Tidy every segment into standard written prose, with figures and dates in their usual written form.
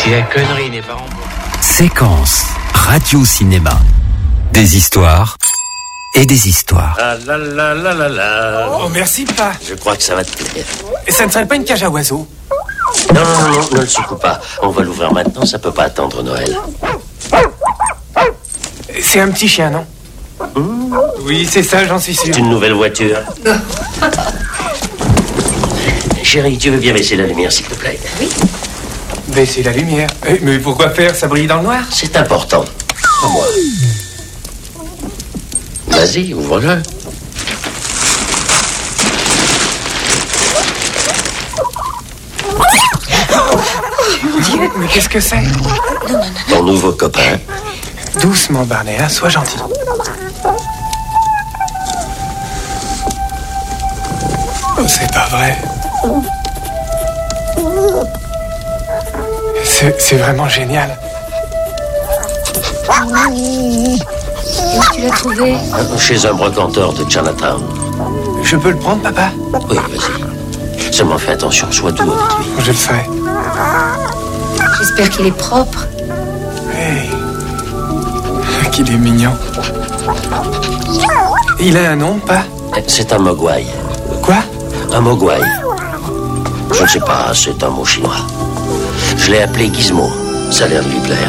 Si la connerie n'est pas remboursée. Séquence radio-cinéma. Des histoires et des histoires. Ah là là là là là. Oh, merci, pas. Je crois que ça va te plaire. Et ça ne serait pas une cage à oiseaux? Non, non, non, ne le secoue pas. On va l'ouvrir maintenant, ça peut pas attendre Noël. C'est un petit chien, non? Oui, c'est ça, j'en suis sûr. C'est une nouvelle voiture. Chérie, tu veux bien baisser la lumière, s'il te plaît? Oui. Baissez la lumière. Mais pourquoi faire? Ça brille dans le noir? C'est important. Pour moi. Vas-y, ouvre-le. Mais qu'est-ce que c'est? Ton nouveau copain. Doucement, Barney, hein, sois gentil. Oh, c'est pas vrai. C'est vraiment génial. Où tu l'as trouvé? Chez un brocanteur de Chinatown. Je peux le prendre, papa? Oui, vas-y. Seulement fais attention, sois doux avec lui. Je le ferai. J'espère qu'il est propre. Hey. Qu'il est mignon. Il a un nom, pas? C'est un mogwai. Quoi? Un mogwai. Je ne sais pas, c'est un mot chinois. Je l'ai appelé Gizmo. Ça a l'air de lui plaire.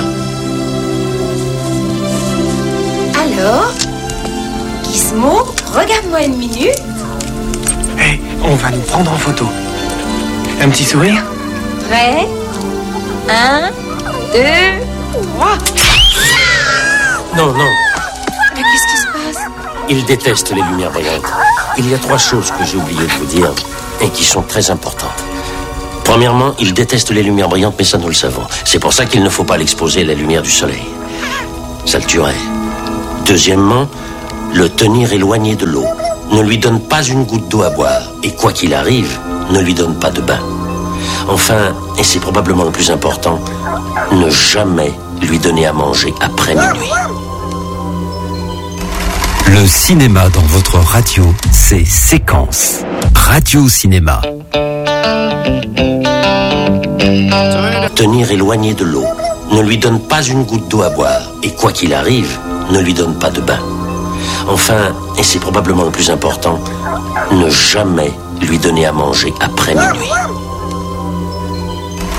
Alors, Gizmo, regarde-moi une minute. Hey, on va nous prendre en photo. Un petit sourire? Prêt? 1, 2, 3. Non, non. Mais qu'est-ce qui se passe? Il déteste les lumières brillantes. Il y a 3 choses que j'ai oublié de vous dire et qui sont très importantes. Premièrement, il déteste les lumières brillantes, mais ça nous le savons. C'est pour ça qu'il ne faut pas l'exposer à la lumière du soleil. Ça le tuerait. Deuxièmement, le tenir éloigné de l'eau. Ne lui donne pas une goutte d'eau à boire. Et quoi qu'il arrive, ne lui donne pas de bain. Enfin, et c'est probablement le plus important, ne jamais lui donner à manger après minuit. Le cinéma dans votre radio, c'est Séquence radio-cinéma. Tenir éloigné de l'eau. Ne lui donne pas une goutte d'eau à boire. Et quoi qu'il arrive, ne lui donne pas de bain. Enfin, et c'est probablement le plus important, ne jamais lui donner à manger après minuit.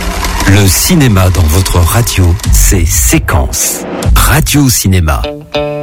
Le cinéma dans votre radio, c'est Séquence radio-cinéma.